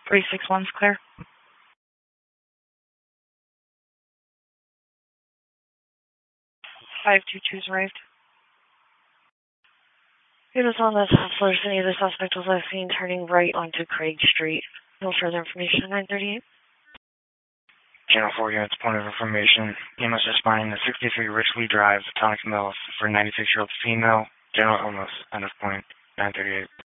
361's clear. 522's arrived. It is on the top floor city. The suspect was last seen turning right onto Craig Street. No further information. 938. Channel 4 units, point of information. EMS responding to 63 Richley Drive, Tonic Mills, for a 96-year-old female. General illness. End of point. 938.